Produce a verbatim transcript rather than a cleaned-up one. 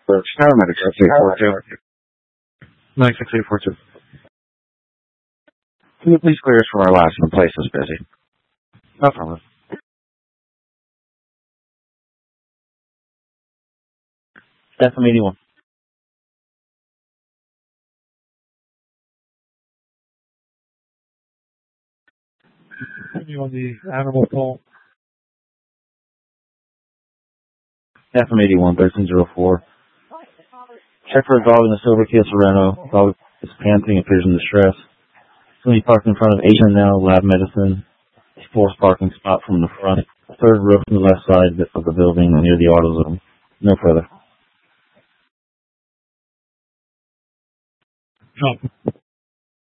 Paramedic six eight four two. nine six eight four two. Can you please clear us from our last one? The place is busy. No problem. F M eighty-one. You on the animal call? F M eighty-one, thirteen oh four. Check for a dog in the silver Kia Sorento. Dog is panting, appears in distress. Somebody parked in front of Asian Now Lab Medicine. Forced parking spot from the front. Third row from the left side of the building near the AutoZone. No further. Jump.